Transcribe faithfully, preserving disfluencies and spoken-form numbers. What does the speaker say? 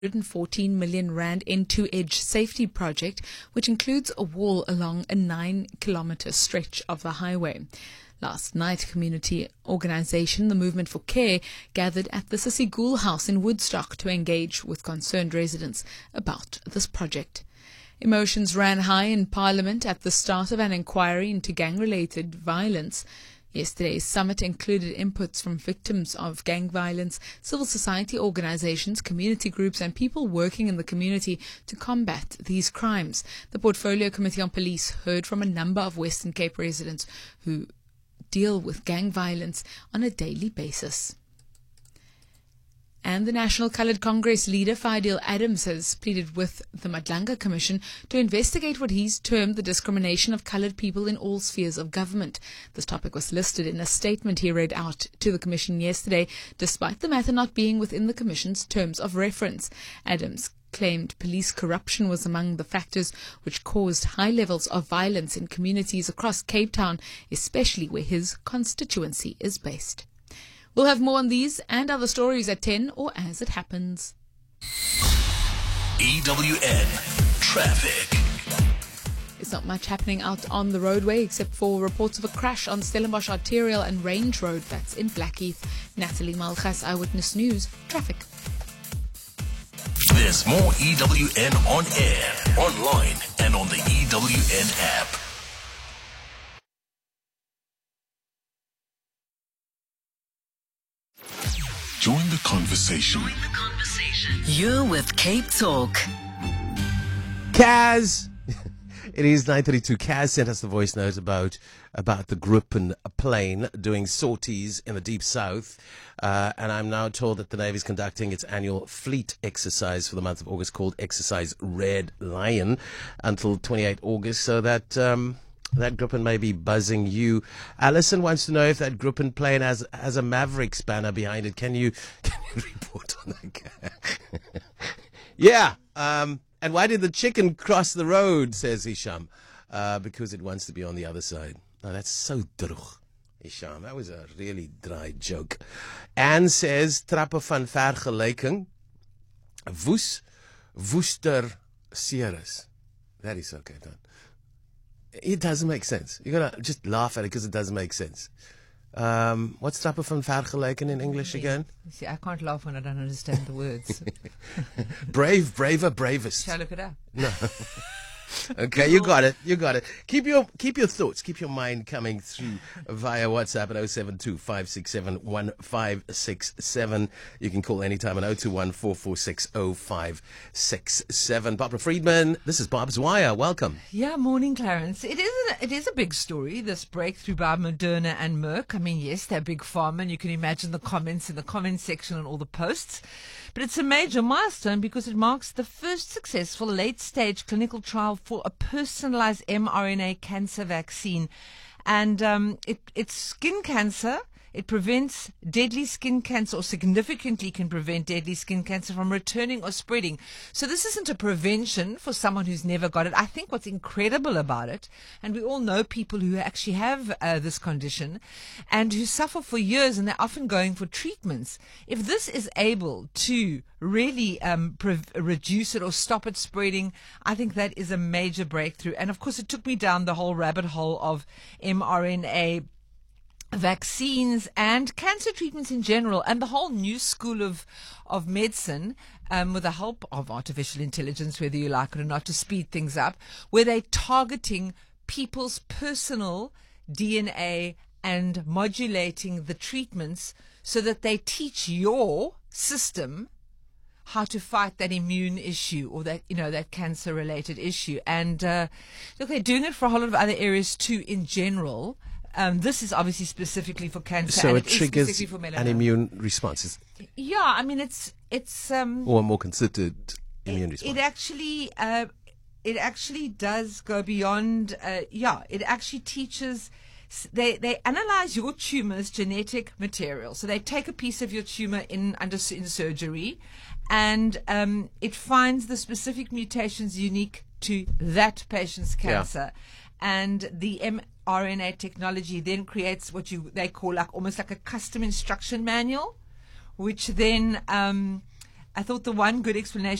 one hundred fourteen million rand N two Edge safety project, which includes a wall along a nine kilometre stretch of the highway. Last night, community organisation The Movement for Care gathered at the Sissy Gool House in Woodstock to engage with concerned residents about this project. Emotions ran high in Parliament at the start of an inquiry into gang-related violence. Yesterday's summit included inputs from victims of gang violence, civil society organizations, community groups and people working in the community to combat these crimes. The Portfolio Committee on Police heard from a number of Western Cape residents who deal with gang violence on a daily basis. And the National Coloured Congress leader, Fidel Adams, has pleaded with the Madlanga Commission to investigate what he's termed the discrimination of coloured people in all spheres of government. This topic was listed in a statement he read out to the Commission yesterday, despite the matter not being within the Commission's terms of reference. Adams claimed police corruption was among the factors which caused high levels of violence in communities across Cape Town, especially where his constituency is based. We'll have more on these and other stories at ten or as it happens. E W N Traffic. There's not much happening out on the roadway except for reports of a crash on Stellenbosch Arterial and Range Road, that's in Blackheath. Natalie Malchas, Eyewitness News, Traffic. There's more E W N on air, online and on the E W N app. Join the conversation. Join the conversation. You're with Cape Talk. Kaz, it is nine thirty-two. Kaz sent us the voice note about about the Gripen plane doing sorties in the deep south, uh, and I'm now told that the Navy is conducting its annual fleet exercise for the month of August called Exercise Red Lion until twenty-eighth August, so that um, that Gripen may be buzzing you. Alison wants to know if that Gripen plane has has a Mavericks banner behind it. Can you can you report on that? Yeah. Um, and why did the chicken cross the road? Says Hisham. Uh, because it wants to be on the other side. No, that's so droog, Hisham. That was a really dry joke. Anne says trappe van vergelijking woes woester series. That is okay done. It doesn't make sense. You're going to just laugh at it because it doesn't make sense. Um, what's trappe van vergelijking in English again? You see, I can't laugh when I don't understand the words. Brave, braver, bravest. Shall I look it up? No. Okay, you got it. You got it. Keep your keep your thoughts, keep your mind coming through via WhatsApp at oh seven two, five six seven, one five six seven. You can call anytime at oh two one, four four six, oh five six seven. Barbara Friedman, this is Barb's Wire. Welcome. Yeah, morning, Clarence. It is a, it is a big story, this breakthrough by Moderna and Merck. I mean, yes, they're big pharma, and you can imagine the comments in the comments section and all the posts. But it's a major milestone because it marks the first successful late-stage clinical trial for a personalized mRNA cancer vaccine. And um, it, it's skin cancer. It prevents deadly skin cancer, or significantly can prevent deadly skin cancer from returning or spreading. So this isn't a prevention for someone who's never got it. I think what's incredible about it, and we all know people who actually have uh, this condition and who suffer for years, and they're often going for treatments. If this is able to really um, pre- reduce it or stop it spreading, I think that is a major breakthrough. And of course, it took me down the whole rabbit hole of mRNA vaccines and cancer treatments in general, and the whole new school of of medicine, um, with the help of artificial intelligence, whether you like it or not, to speed things up, where they're targeting people's personal D N A and modulating the treatments so that they teach your system how to fight that immune issue, or that, you know, that cancer related issue. And uh, look, they're doing it for a whole lot of other areas too in general. Um, this is obviously specifically for cancer, so and it, it triggers is specifically for melanoma. an immune response. Yeah, I mean it's it's um, or a more considered immune it, response. It actually uh, it actually does go beyond. Uh, yeah, it actually teaches. They they analyze your tumor's genetic material. So they take a piece of your tumor in under in surgery, and um, it finds the specific mutations unique to that patient's cancer, yeah. And the mRNA technology then creates what you they call like almost like a custom instruction manual, which then um, I thought the one good explanation